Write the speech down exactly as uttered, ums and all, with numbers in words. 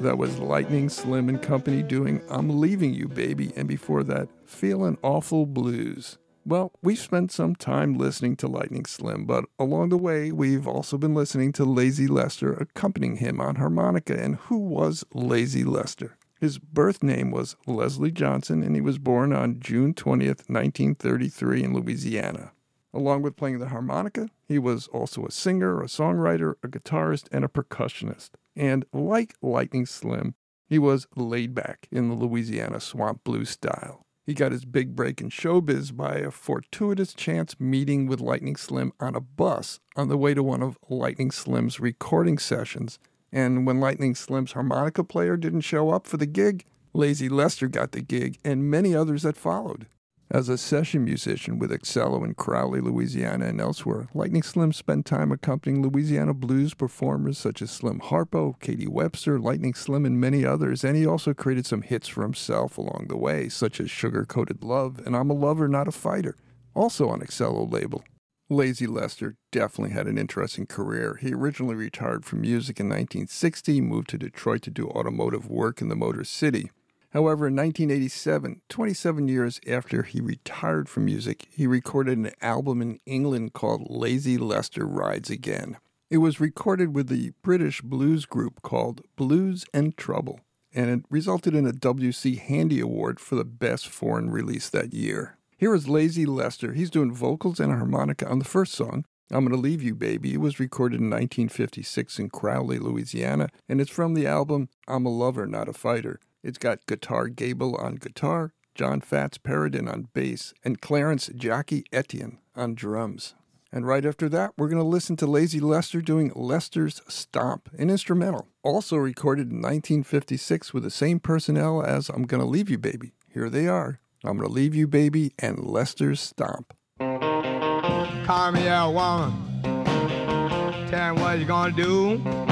That was Lightning Slim and Company doing I'm Leaving You, Baby, and before that, Feelin' Awful Blues. Well, we've spent some time listening to Lightning Slim, but along the way, we've also been listening to Lazy Lester accompanying him on harmonica. And who was Lazy Lester? His birth name was Leslie Johnson, and he was born on June twentieth, nineteen thirty-three in Louisiana. Along with playing the harmonica, he was also a singer, a songwriter, a guitarist, and a percussionist. And like Lightning Slim, he was laid back in the Louisiana swamp blues style. He got his big break in showbiz by a fortuitous chance meeting with Lightning Slim on a bus on the way to one of Lightning Slim's recording sessions. And when Lightning Slim's harmonica player didn't show up for the gig, Lazy Lester got the gig and many others that followed. As a session musician with Excello in Crowley, Louisiana, and elsewhere, Lightning Slim spent time accompanying Louisiana blues performers such as Slim Harpo, Katie Webster, Lightning Slim, and many others, and he also created some hits for himself along the way, such as Sugar Coated Love and I'm a Lover, Not a Fighter, also on Excello label. Lazy Lester definitely had an interesting career. He originally retired from music in nineteen sixty, moved to Detroit to do automotive work in the Motor City. However, in nineteen eighty-seven, twenty-seven years after he retired from music, he recorded an album in England called Lazy Lester Rides Again. It was recorded with the British blues group called Blues and Trouble, and it resulted in a W C Handy Award for the best foreign release that year. Here is Lazy Lester. He's doing vocals and a harmonica on the first song, I'm Gonna Leave You, Baby. It was recorded in nineteen fifty-six in Crowley, Louisiana, and it's from the album I'm a Lover, Not a Fighter. It's got Guitar Gable on guitar, John Fats Paradin on bass, and Clarence Jockey Etienne on drums. And right after that, we're going to listen to Lazy Lester doing Lester's Stomp, an instrumental, also recorded in nineteen fifty-six with the same personnel as I'm Gonna Leave You, Baby. Here they are, I'm Gonna Leave You, Baby, and Lester's Stomp. Call me out, woman. Tell me what you gonna do.